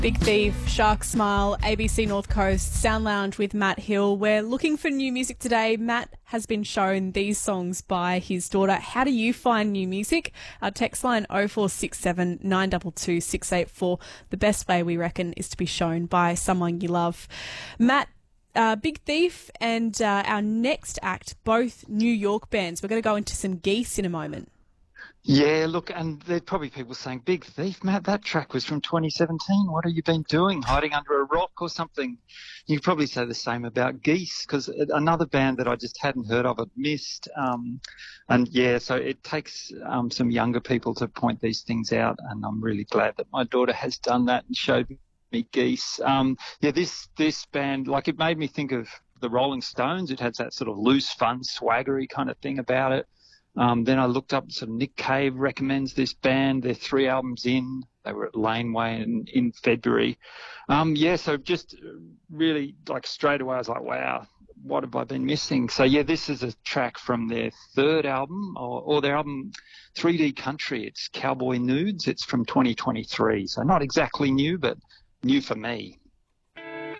Big Thief, Shark Smile, ABC North Coast, Sound Lounge with Matt Hill. We're looking for new music today. Matt has been shown these songs by his daughter. How do you find new music? Our text line 0467 922 684. The best way, we reckon, is to be shown by someone you love. Matt, Big Thief and our next act, both New York bands. We're going to go into some Geese in a moment. Yeah, look, and there's probably people saying, Big Thief, Matt, that track was from 2017. What have you been doing, hiding under a rock or something? You could probably say the same about Geese, because another band that I just hadn't heard of, I'd missed. And, yeah, so it takes some younger people to point these things out, and I'm really glad that my daughter has done that and showed me Geese. Yeah, this band, like, it made me think of the Rolling Stones. It has that sort of loose, fun, swaggery kind of thing about it. Then I looked up, sort of Nick Cave recommends this band. They're 3 albums in. They were at Laneway in February. Yeah, so just really, like, straight away I was like, wow, what have I been missing? So, yeah, this is a track from their 3rd album, or their album 3D Country. It's Cowboy Nudes. It's from 2023. So not exactly new, but new for me.